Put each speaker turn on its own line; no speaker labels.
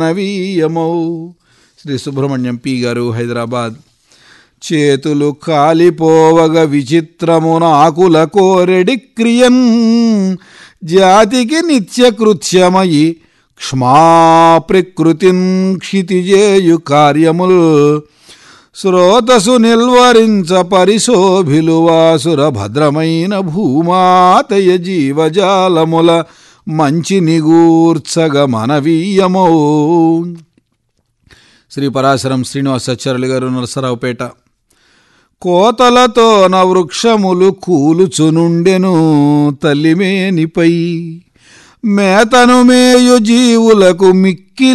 నవీయమౌ. Shri Subrahmanyam P గారు, హైదరాబాద్. చేతులు కాలిపోవగ విచిత్రమున ఆకుల కోరెడి క్రియన్ జాతికి నిత్యకృత్యమయి క్ష్మా ప్రకృతిన్ క్షితిజేయు కార్యముల్ శ్రోతసు నిల్వరించ పరిశోభిలువాసుర భద్రమైన భూమాతయ జీవజాలముల మంచి నిగూర్చగ మనవీయమో. శ్రీ పరాశరం శ్రీనివాసాచార్యులు గారు, నరసరావుపేట. కోతలతో వృక్షములు కూలుచునుండెను తల్లిమేనిపై మేతను మేయు జీవులకు మిక్కిలి